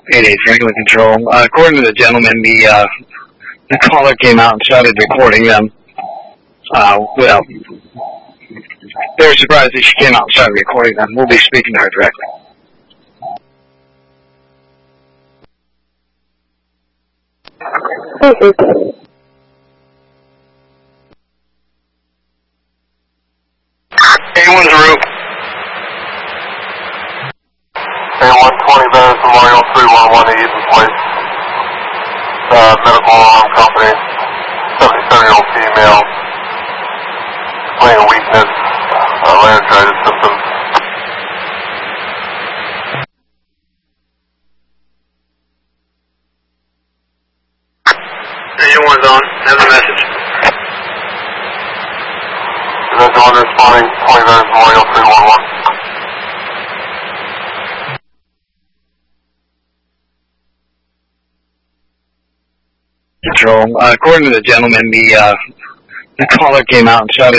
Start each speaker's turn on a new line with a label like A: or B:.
A: 88 Franklin Control. According to the gentleman, the caller came out and started recording them. Well, they were surprised that she came out and started recording them. We'll be speaking to her directly. A1's route.
B: A120 Veterans Memorial 311 Eden Place. Medical alarm company. 77-year-old female. Displaying weakness, laryngitis symptoms.
A: A1's on. Have a message.
B: Is that responding? 20 Veterans Memorial 311.
A: Control. According to the gentleman, the caller came out and started